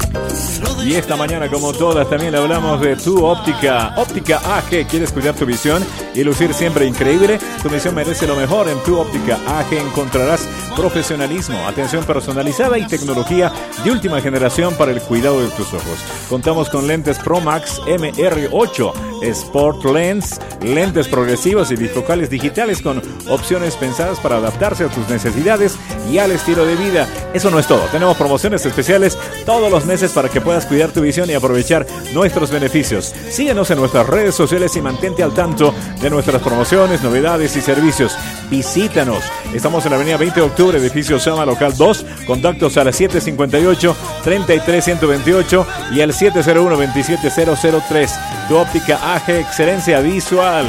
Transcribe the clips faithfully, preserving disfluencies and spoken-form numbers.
Y esta mañana, como todas, también hablamos de tu óptica. Óptica A G. ¿Quieres cuidar tu visión y lucir siempre increíble? Tu visión merece lo mejor. En tu óptica A G encontrarás profesionalismo, atención personalizada y tecnología de última generación para el cuidado de tus ojos. Contamos con lentes Pro Max M R ocho, Sport Lens, lentes progresivos y bifocales digitales con opciones pensadas para adaptarse a tus necesidades y al estilo de vida. Eso no es todo. Tenemos promociones especiales todos los meses para que puedas cuidar tu visión y aprovechar nuestros beneficios. Síguenos en nuestras redes sociales y mantente al tanto de nuestras promociones, novedades y servicios. Visítanos. Estamos en la avenida veinte de octubre, edificio Sama, local dos. Contactos a las siete cincuenta y ocho, treinta y tres, ciento veintiocho y al siete cero uno, veintisiete cero cero tres. Tu óptica A G, excelencia visual.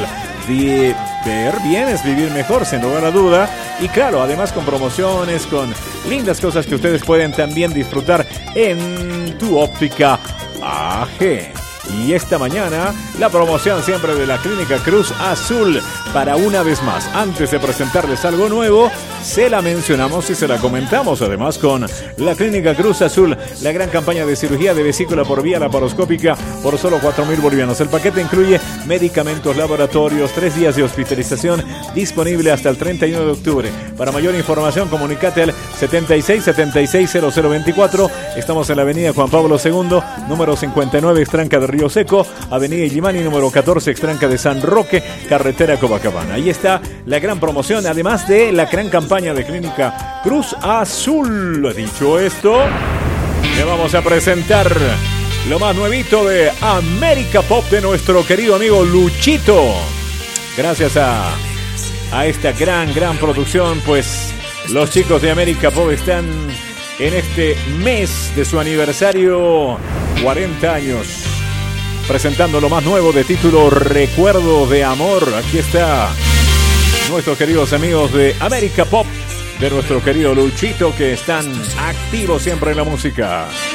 De ver bien es vivir mejor, sin lugar a duda. Y claro, además con promociones, con lindas cosas que ustedes pueden también disfrutar en tu óptica A G. Y esta mañana, la promoción siempre de la Clínica Cruz Azul. Para una vez más, antes de presentarles algo nuevo, se la mencionamos y se la comentamos. Además, con la Clínica Cruz Azul, la gran campaña de cirugía de vesícula por vía laparoscópica por solo cuatro mil bolivianos. El paquete incluye medicamentos, laboratorios, tres días de hospitalización, disponible hasta el treinta y uno de octubre. Para mayor información, comunicate al setenta y seis, setenta y seis, cero cero veinticuatro. Estamos en la avenida Juan Pablo segundo, número cincuenta y nueve, Extranca de Río Seco, avenida Illimani, número catorce, Extranca de San Roque, carretera Copacabana. Ahí está la gran promoción, además de la gran campaña de Clínica Cruz Azul. Dicho esto, le vamos a presentar lo más nuevito de América Pop de nuestro querido amigo Luchito. Gracias a, a esta gran, gran producción, pues los chicos de América Pop están en este mes de su aniversario, cuarenta años, presentando lo más nuevo de título Recuerdo de Amor. Aquí está nuestros queridos amigos de América Pop, de nuestro querido Luchito, que están activos siempre en la música.